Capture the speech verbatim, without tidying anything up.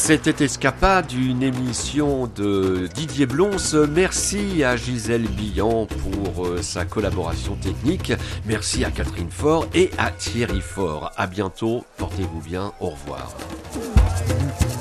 C'était Escapade, une émission de Didier Blons. Merci à Gisèle Billan pour sa collaboration technique. Merci à Catherine Faure et à Thierry Faure. À bientôt, portez-vous bien, au revoir.